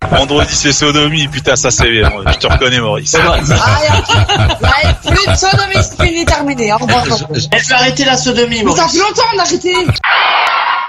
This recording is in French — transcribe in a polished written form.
Vendredi c'est sodomie, putain ça c'est bien. Je te reconnais Maurice. Plus de sodomie, c'est fini, terminé. Au revoir. Elle veut arrêter la sodomie, Mais ça Maurice. fait longtemps, on a arrêté.